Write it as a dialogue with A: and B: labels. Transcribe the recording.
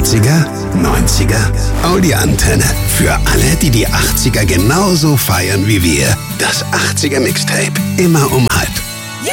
A: 80er, 90er, Audi Antenne. Für alle, die die 80er genauso feiern wie wir. Das 80er Mixtape. Immer um 12:30.